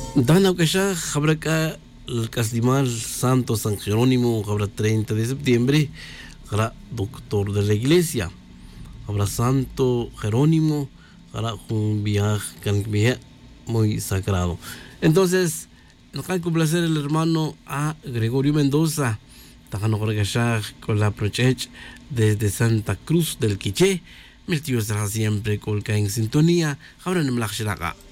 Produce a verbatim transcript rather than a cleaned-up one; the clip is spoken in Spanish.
Dana Ukasha, Jabraca, el Casdimal Santo San Jerónimo, Jabra treinta de septiembre, Jabra doctor de la iglesia, Jabra Santo Jerónimo, Jabra un viaje muy sagrado. Entonces, nos cae complacer el hermano a Gregorio Mendoza, Tajano Gorgashag con la Prochech desde Santa Cruz del Quiché. Mi tío estará siempre colca en sintonía. Ahora no me la